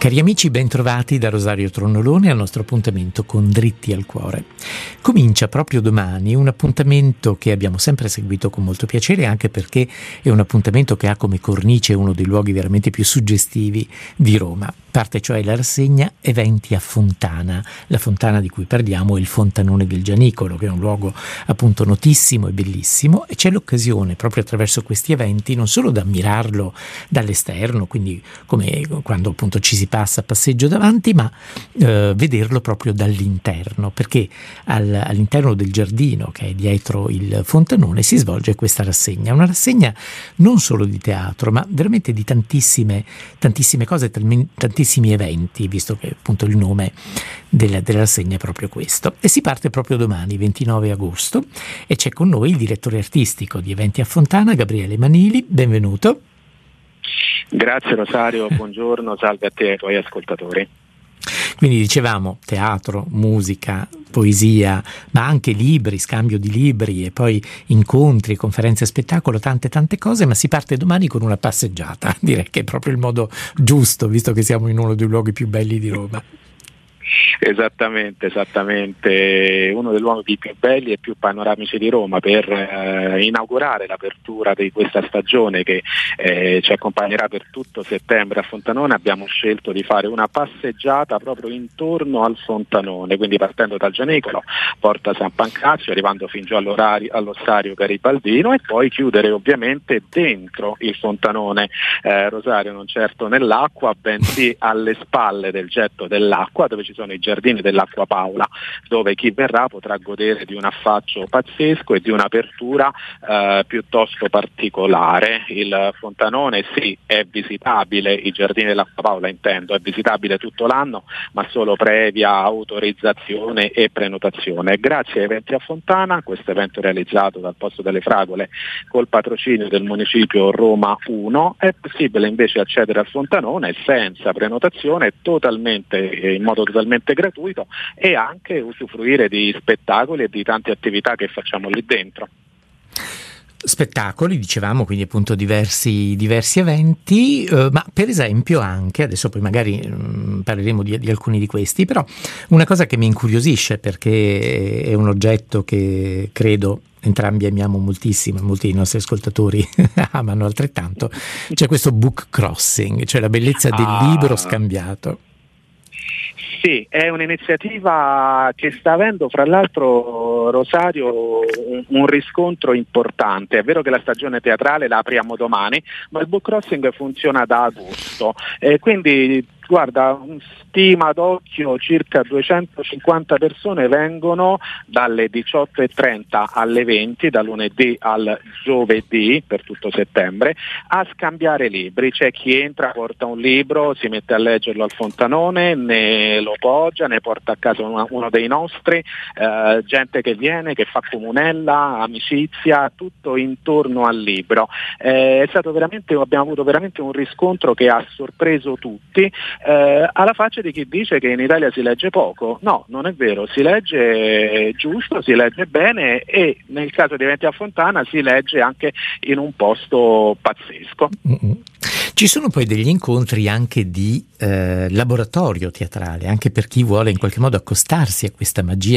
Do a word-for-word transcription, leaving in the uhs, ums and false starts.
Cari amici, bentrovati da Rosario Tronnolone al nostro appuntamento con Dritti al Cuore. Comincia proprio domani un appuntamento che abbiamo sempre seguito con molto piacere, anche perché è un appuntamento che ha come cornice uno dei luoghi veramente più suggestivi di Roma. Parte cioè la rassegna Eventi a Fontana. La fontana di cui parliamo è il Fontanone del Gianicolo, che è un luogo appunto notissimo e bellissimo, e c'è l'occasione proprio attraverso questi eventi non solo da ammirarlo dall'esterno, quindi come quando appunto ci si passa a passeggio davanti, ma eh, vederlo proprio dall'interno, perché al, all'interno del giardino che è dietro il Fontanone si svolge questa rassegna, una rassegna non solo di teatro, ma veramente di tantissime tantissime cose, tantissimi eventi, visto che appunto il nome della, della rassegna è proprio questo. E si parte proprio domani, ventinove agosto, e c'è con noi il direttore artistico di Eventi a Fontana, Gabriele Manili. Benvenuto. Grazie Rosario, buongiorno, salve a te e ai tuoi ascoltatori. Quindi dicevamo teatro, musica, poesia, ma anche libri, scambio di libri e poi incontri, conferenze, spettacolo, tante tante cose, ma si parte domani con una passeggiata. Direi che è proprio il modo giusto, visto che siamo in uno dei luoghi più belli di Roma. Esattamente, esattamente, uno dei luoghi più belli e più panoramici di Roma per eh, inaugurare l'apertura di questa stagione che eh, ci accompagnerà per tutto settembre a Fontanone. Abbiamo scelto di fare una passeggiata proprio intorno al Fontanone, quindi partendo dal Gianicolo, Porta San Pancrazio, arrivando fin giù all'ossario Garibaldino e poi chiudere ovviamente dentro il Fontanone, eh, Rosario, non certo nell'acqua, bensì alle spalle del getto dell'acqua, dove ci sono i giardini dell'Acqua Paola, dove chi verrà potrà godere di un affaccio pazzesco e di un'apertura eh, piuttosto particolare. Il Fontanone sì, è visitabile, i giardini dell'Acqua Paola intendo, è visitabile tutto l'anno, ma solo previa autorizzazione e prenotazione. Grazie a Eventi a Fontana, questo evento realizzato dal Posto delle Fragole col patrocinio del municipio Roma uno, è possibile invece accedere al Fontanone senza prenotazione, totalmente in modo totalmente gratuito, e anche usufruire di spettacoli e di tante attività che facciamo lì dentro. Spettacoli, dicevamo, quindi appunto diversi, diversi eventi, eh, ma per esempio anche, adesso poi magari mh, parleremo di, di alcuni di questi, però una cosa che mi incuriosisce, perché è un oggetto che credo entrambi amiamo moltissimo e molti dei nostri ascoltatori amano altrettanto, c'è questo book crossing, cioè la bellezza del ah. libro scambiato. Sì, è un'iniziativa che sta avendo fra l'altro, Rosario, un, un riscontro importante. È vero che la stagione teatrale la apriamo domani, ma il book crossing funziona da agosto, e quindi guarda, stima d'occhio circa duecentocinquanta persone vengono dalle diciotto e trenta alle venti, da lunedì al giovedì per tutto settembre, a scambiare libri. C'è chi entra, porta un libro, si mette a leggerlo al Fontanone, ne lo poggia, ne porta a casa uno, uno dei nostri, eh, gente che viene, che fa comunella, amicizia, tutto intorno al libro. Eh, è stato veramente, abbiamo avuto veramente un riscontro che ha sorpreso tutti. Eh, alla faccia di chi dice che in Italia si legge poco. No, non è vero, si legge giusto, si legge bene, e nel caso di Eventi a Fontana si legge anche in un posto pazzesco. Mm-hmm. Ci sono poi degli incontri anche di eh, laboratorio teatrale, anche per chi vuole in qualche modo accostarsi a questa magia